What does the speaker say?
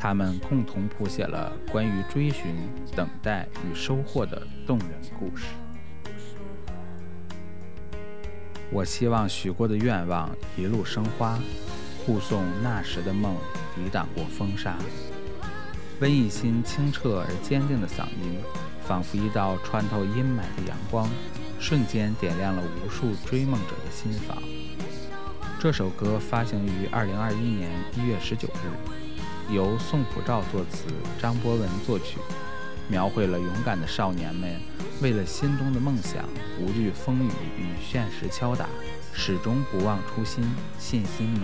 他们共同谱写了关于追寻、等待与收获的动人故事。我希望许过的愿望一路生花，护送那时的梦抵挡过风沙。温以欣清澈而坚定的嗓音，仿佛一道穿透阴霾的阳光，瞬间点亮了无数追梦者的心房。这首歌发行于2021年1月19日，由宋普照作词，张博文作曲，描绘了勇敢的少年们为了心中的梦想，无惧风雨与现实敲打，始终不忘初心，信心满